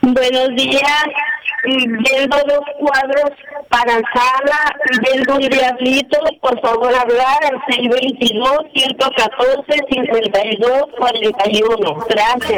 Buenos días. Vendo 2 cuadros para sala, vendo un diablito, por favor hablar al 622-114-52-41. Gracias.